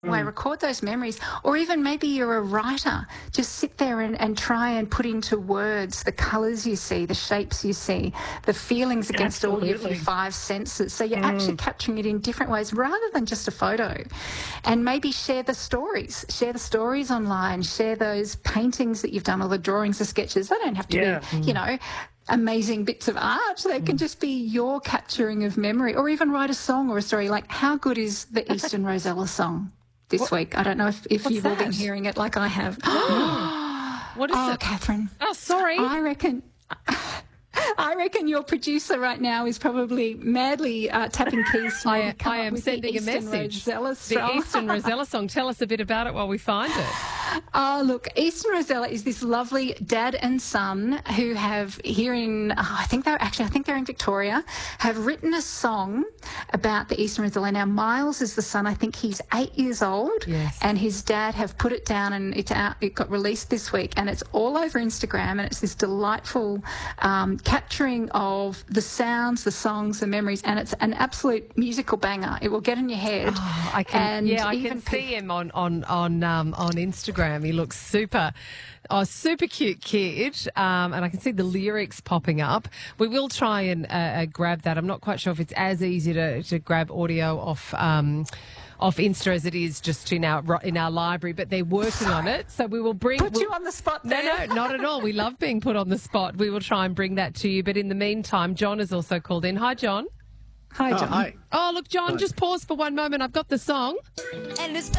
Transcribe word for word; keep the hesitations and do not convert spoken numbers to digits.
way, record those memories. Or even maybe you're a writer, just sit there and, and try and put into words the colours you see, the shapes you see, the feelings against all your Absolutely. five senses. So you're Mm. actually capturing it in different ways rather than just a photo. And maybe share the stories, share the stories online, share those paintings that you've done or the drawings or sketches. They don't have to Yeah. be, you know, amazing bits of art. They can just be your capturing of memory, or even write a song or a story. Like, how good is the Eastern Rosella song this What- week? I don't know if, if what's you've all been that? hearing it like I have. What is Oh, it? Catherine. Oh, sorry. I reckon... I reckon your producer right now is probably madly uh, tapping keys to I, maybe come I up am with sending the a Eastern message. Rosella The song. Eastern Rosella song. Tell us a bit about it while we find it. Oh, look, Eastern Rosella is this lovely dad and son who have here in, oh, I think they're actually, I think they're in Victoria, have written a song about the Eastern Rosella. Now, Miles is the son. I think he's eight years old. Yes. And his dad have put it down and it's out, it got released this week and it's all over Instagram and it's this delightful um, capturing of the sounds, the songs, the memories, and it's an absolute musical banger. It will get in your head. Oh, I can, and yeah, I even can see him on on on um, on Instagram. He looks super, oh, super cute kid, um, and I can see the lyrics popping up. We will try and uh, uh, grab that. I'm not quite sure if it's as easy to, to grab audio off. Um, off Insta as it is just in our in our library, but they're working on it. So we will bring... Put we'll, you on the spot No, there. no, not at all. We love being put on the spot. We will try and bring that to you. But in the meantime, John has also called in. Hi, John. Hi, Oh, John. hi. Oh, look, John, just pause for one moment. I've got the song. And it's